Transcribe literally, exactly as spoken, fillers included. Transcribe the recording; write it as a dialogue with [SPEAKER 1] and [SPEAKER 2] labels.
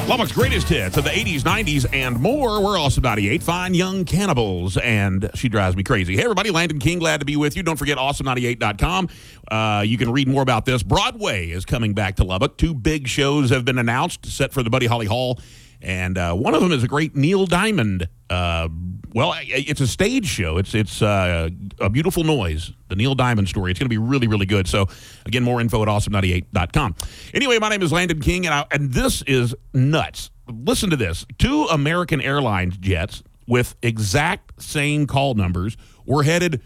[SPEAKER 1] Lubbock's greatest hits of the eighties, nineties, and more. We're Awesome ninety-eight. Fine Young Cannibals, and She Drives Me Crazy. Hey, everybody. Landon King, glad to be with you. Don't forget awesome ninety-eight dot com. Uh, you can read more about this. Broadway is coming back to Lubbock. Two big shows have been announced, set for the Buddy Holly Hall, and uh, one of them is a great Neil Diamond. Uh, well, it's a stage show. It's it's uh, A Beautiful Noise, the Neil Diamond story. It's going to be really, really good. So, again, more info at awesome ninety-eight dot com. Anyway, my name is Landon King, and, I, and this is nuts. Listen to this. Two American Airlines jets with exact same call numbers were headed